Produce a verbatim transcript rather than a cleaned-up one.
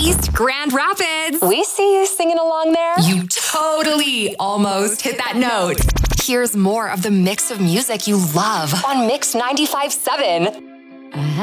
East Grand Rapids. We see you singing along there. You totally almost hit that note. Here's more of the mix of music you love on Mix ninety-five point seven.